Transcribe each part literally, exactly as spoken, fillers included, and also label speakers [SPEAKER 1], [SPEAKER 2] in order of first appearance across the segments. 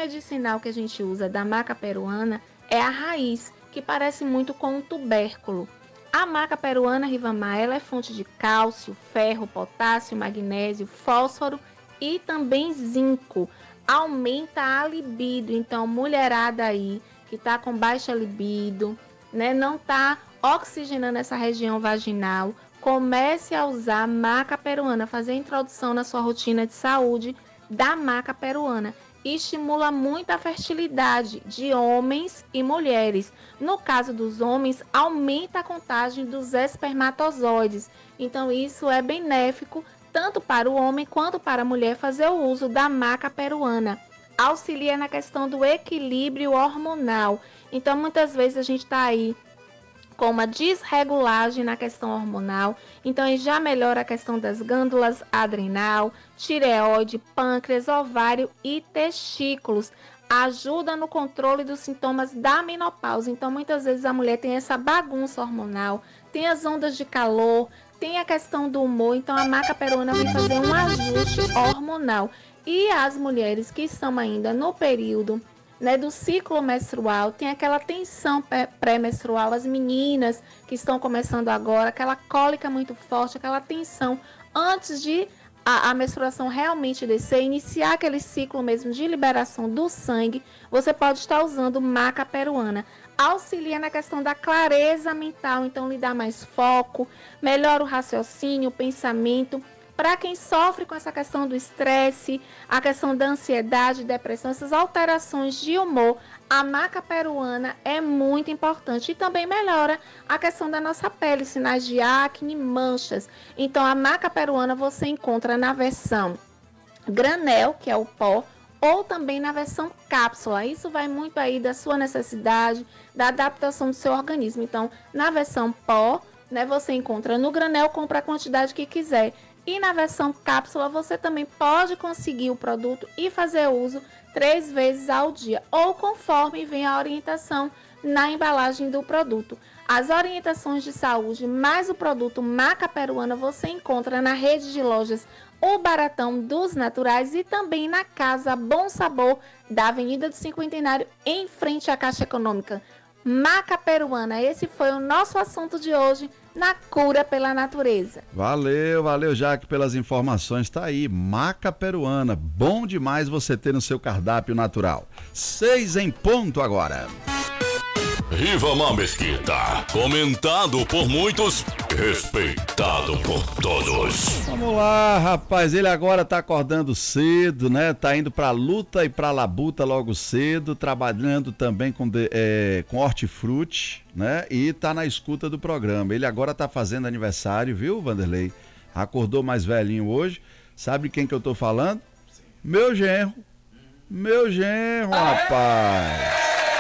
[SPEAKER 1] medicinal que a gente usa da maca peruana é a raiz, que parece muito com um tubérculo. A maca peruana, Rivamar, ela é fonte de cálcio, ferro, potássio, magnésio, fósforo e também zinco. Aumenta a libido, então mulherada aí que está com baixa libido, né, não está oxigenando essa região vaginal, comece a usar a maca peruana, fazer a introdução na sua rotina de saúde da maca peruana. Estimula muito a fertilidade de homens e mulheres. No caso dos homens, aumenta a contagem dos espermatozoides. Então isso é benéfico tanto para o homem quanto para a mulher fazer o uso da maca peruana. Auxilia na questão do equilíbrio hormonal. Então muitas vezes a gente está aí com uma desregulagem na questão hormonal, então ele já melhora a questão das glândulas adrenal, tireoide, pâncreas, ovário e testículos. Ajuda no controle dos sintomas da menopausa. Então muitas vezes a mulher tem essa bagunça hormonal, tem as ondas de calor, tem a questão do humor, então a maca peruana vem fazer um ajuste hormonal. E as mulheres que estão ainda no período, né, do ciclo menstrual, tem aquela tensão pré-menstrual, as meninas que estão começando agora, aquela cólica muito forte, aquela tensão antes de a, a menstruação realmente descer, iniciar aquele ciclo mesmo de liberação do sangue, você pode estar usando maca peruana. Auxilia na questão da clareza mental, então lhe dá mais foco, melhora o raciocínio, o pensamento. Para quem sofre com essa questão do estresse, a questão da ansiedade, depressão, essas alterações de humor, a maca peruana é muito importante e também melhora a questão da nossa pele, sinais de acne, manchas. Então a maca peruana você encontra na versão granel, que é o pó, ou também na versão cápsula. Isso vai muito aí da sua necessidade, da adaptação do seu organismo. Então, na versão pó, né, você encontra no granel, compra a quantidade que quiser. E na versão cápsula você também pode conseguir o produto e fazer uso três vezes ao dia, ou conforme vem a orientação na embalagem do produto. As orientações de saúde mais o produto maca peruana você encontra na rede de lojas O Baratão dos Naturais e também na Casa Bom Sabor da Avenida do Cinquentenário, em frente à Caixa Econômica. Maca peruana, esse foi o nosso assunto de hoje na Cura pela Natureza.
[SPEAKER 2] Valeu, valeu, Jaque, pelas informações. Tá aí, maca peruana, bom demais você ter no seu cardápio natural. Seis em ponto agora.
[SPEAKER 3] Rivamar Mesquita, comentado por muitos, respeitado por todos.
[SPEAKER 2] Vamos lá, rapaz, ele agora tá acordando cedo, né? Tá indo pra luta e pra labuta logo cedo, trabalhando também com, de, é, com hortifruti, né? E tá na escuta do programa. Ele agora tá fazendo aniversário, viu, Vanderlei? Acordou mais velhinho hoje. Sabe quem que eu tô falando? Sim. Meu genro. Meu genro, rapaz.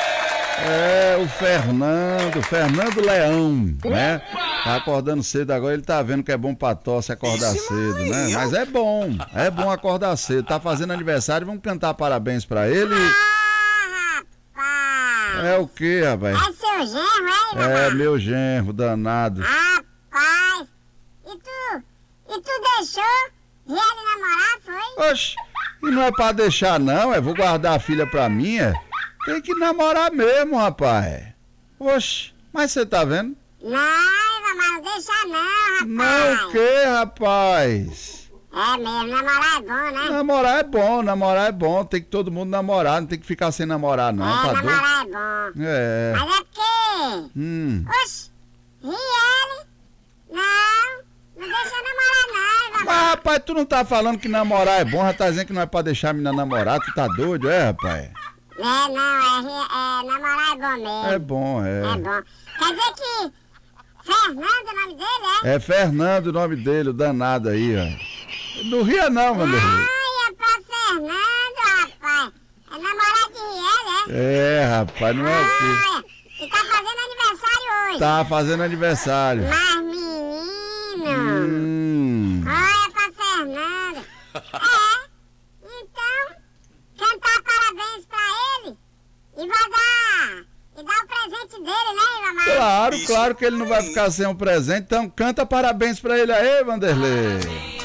[SPEAKER 2] É, o Fernando, Fernando Leão, né? Tá acordando cedo agora, ele tá vendo que é bom pra tosse acordar cedo, né? Mas é bom, é bom acordar cedo. Tá fazendo aniversário, vamos cantar parabéns pra ele.
[SPEAKER 4] Ah, rapaz!
[SPEAKER 2] É o quê, rapaz?
[SPEAKER 4] É seu genro, hein,
[SPEAKER 2] É, meu genro, danado.
[SPEAKER 4] Rapaz! E tu? E tu deixou ele namorar, foi?
[SPEAKER 2] Oxe, e não é pra deixar não, é, vou guardar a filha pra mim, é? Tem que namorar mesmo, rapaz. Oxe, mas você tá vendo?
[SPEAKER 4] Não, mas não deixa não, rapaz.
[SPEAKER 2] Não o quê, rapaz?
[SPEAKER 4] É mesmo, namorar é bom, né?
[SPEAKER 2] Namorar é bom, namorar é bom. Tem que todo mundo namorar, não tem que ficar sem namorar, não,
[SPEAKER 4] é,
[SPEAKER 2] tá doido?
[SPEAKER 4] namorar é bom.
[SPEAKER 2] É.
[SPEAKER 4] Mas é porque...
[SPEAKER 2] Hum.
[SPEAKER 4] Oxe, e ele? Não, não deixa eu namorar não,
[SPEAKER 2] Mas,
[SPEAKER 4] rapaz.
[SPEAKER 2] rapaz, tu não tá falando que namorar é bom, já tá dizendo que não é pra deixar a menina namorar, tu tá doido, é, rapaz?
[SPEAKER 4] É, não, é, é, namorar é bom mesmo.
[SPEAKER 2] É bom, é.
[SPEAKER 4] É bom. Quer dizer que Fernando, o nome dele, é?
[SPEAKER 2] É Fernando o nome dele, o danado aí, ó. Não ria não, Vanderlei.
[SPEAKER 4] Ai, é pra Fernando, rapaz. É namorado de Riel, é?
[SPEAKER 2] É, rapaz, não é o quê?
[SPEAKER 4] Olha, e tá fazendo aniversário hoje.
[SPEAKER 2] Tá fazendo aniversário.
[SPEAKER 4] Mas, menino...
[SPEAKER 2] Hum.
[SPEAKER 4] Olha, é pra Fernando. É, então, cantar parabéns pra ele e vai dar... E dar o presente dele, né, mamãe?
[SPEAKER 2] Claro, claro que ele não vai ficar sem um presente, então canta parabéns pra ele aí, Vanderlei.